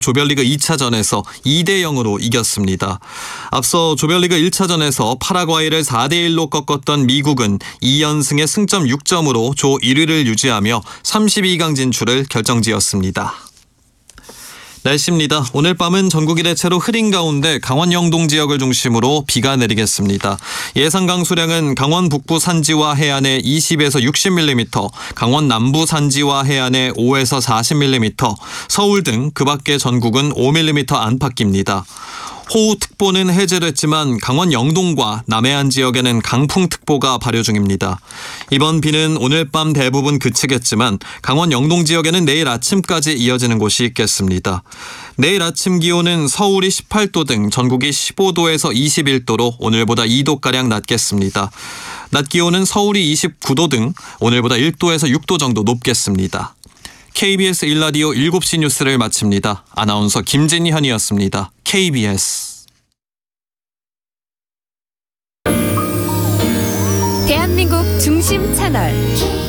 조별리그 2차전에서 2대0으로 이겼습니다. 앞서 조별리그 1차전에서 파라과이를 4대1로 꺾었던 미국은 2연승의 승점 6점으로 조 1위를 유지하며 32강 진출을 결정지었습니다. 날씨입니다. 오늘 밤은 전국이 대체로 흐린 가운데 강원 영동 지역을 중심으로 비가 내리겠습니다. 예상 강수량은 강원 북부 산지와 해안에 20에서 60mm, 강원 남부 산지와 해안에 5에서 40mm, 서울 등 그 밖의 전국은 5mm 안팎입니다. 호우특보는 해제됐지만 강원 영동과 남해안 지역에는 강풍특보가 발효 중입니다. 이번 비는 오늘 밤 대부분 그치겠지만 강원 영동 지역에는 내일 아침까지 이어지는 곳이 있겠습니다. 내일 아침 기온은 서울이 18도 등 전국이 15도에서 21도로 오늘보다 2도가량 낮겠습니다. 낮 기온은 서울이 29도 등 오늘보다 1도에서 6도 정도 높겠습니다. KBS 1라디오 7시 뉴스를 마칩니다. 아나운서 김진현이었습니다. KBS. 대한민국 중심 채널